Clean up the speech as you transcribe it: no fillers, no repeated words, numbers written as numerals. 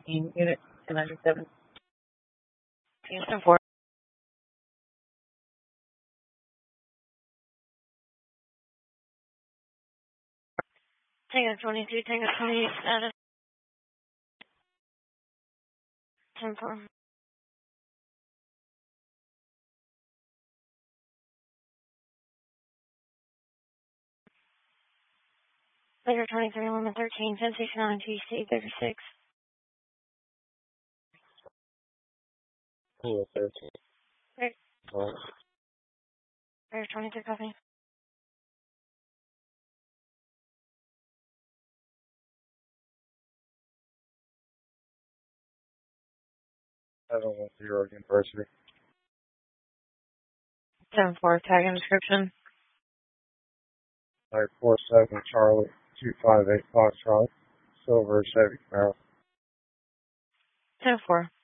Unit 297. Houston 4. Tango 22, Tango 28, status 10-4. Tango 23, 11, 13, 1069, TC 36. Tango 13. Right. Alright. Tango 22, copy. I don't want the York University. 10-4, tag and description. 947 Charlie 258 Foxtrot. Silver Chevy Camaro. 10-4.